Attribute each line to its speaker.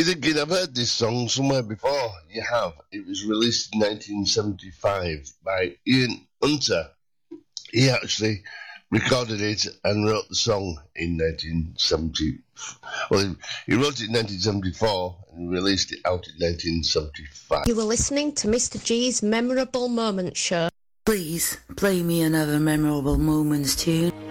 Speaker 1: You thinking I've heard this song somewhere before? You have. It was released in 1975 by Ian Hunter. He actually recorded it and wrote the song in 1970. Well, he wrote it in 1974 and released it out in 1975.
Speaker 2: You were listening to Mr. G's Memorable Moments Show.
Speaker 3: Please play me another Memorable Moments tune.